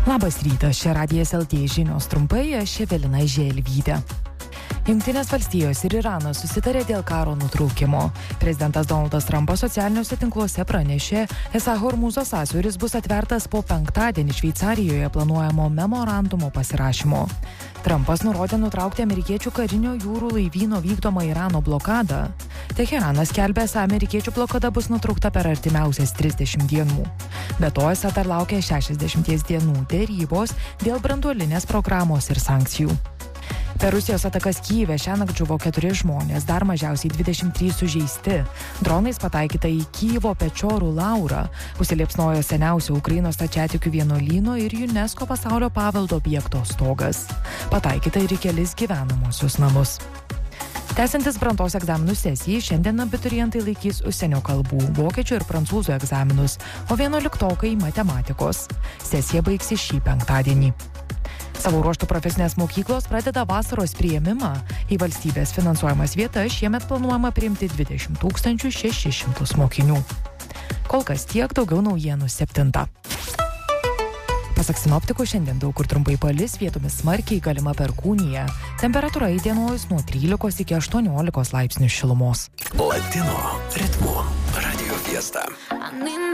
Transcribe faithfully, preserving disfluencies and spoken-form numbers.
Labas rytas, čia Radijas L T žinios trumpai, aš Evelina Želvytė. Jungtinės valstijos ir Iranas susitarė dėl karo nutraukimo. Prezidentas Donaldas Trumpas socialiniuose tinkluose pranešė, esą Hormūzo sąsiauris bus atvertas po penktadienį Šveicarijoje planuojamo memorandumo pasirašymo. Trumpas nurodė nutraukti amerikiečių karinio jūrų laivyno vykdomą Irano blokadą. Teheranas skelbė, esą amerikiečių blokada bus nutraukta per artimiausias trisdešimt dienų. Be to, esą dar laukia šešiasdešimt dienų derybos dėl branduolinės programos ir sankcijų. Per Rusijos atakas Kyjive šiąnakt žuvo keturi žmonės, dar mažiausiai dvidešimt trys sužeisti. Dronais pataikyta į Kyjivo Pečorų Laurą, užsiliepsnojo seniausio Ukrainos stačiatikių vienuolyno ir UNESCO pasaulio paveldo objekto stogas. Pataikyta ir į kelis gyvenamuosius namus. Tęsiantis brandos egzaminų sesijai, šiandien abiturientai laikys užsienio kalbų, vokiečių ir prancūzų egzaminus, o vienuoliktokai matematikos. Sesija baigsis šį penktadienį. Savo ruožtų profesinės mokyklos pradeda vasaros priėmimą. Į valstybės finansuojamas vietas šiemet planuojama priimti dvidešimt tūkstančių šešis šimtus mokinių. Kol kas tiek, daugiau naujienų septintą. Pasak sinoptikų, šiandien daug kur trumpai palis, vietomis smarkiai galima perkūnija. Temperatūra įdienojus nuo trylikos iki aštuoniolikos laipsnių šilumos. Latino ritmo Radio Fiesta.